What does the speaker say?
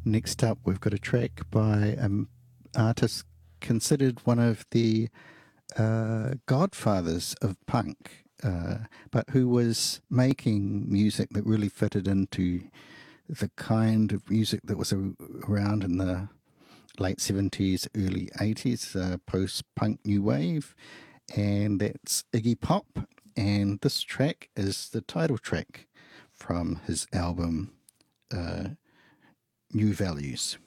Next up, we've got a track by an artist considered one of the godfathers of punk, but who was making music that really fitted into the kind of music that was around in the late 70s, early 80s, post punk new wave, and that's Iggy Pop. And this track is the title track from his album New Values.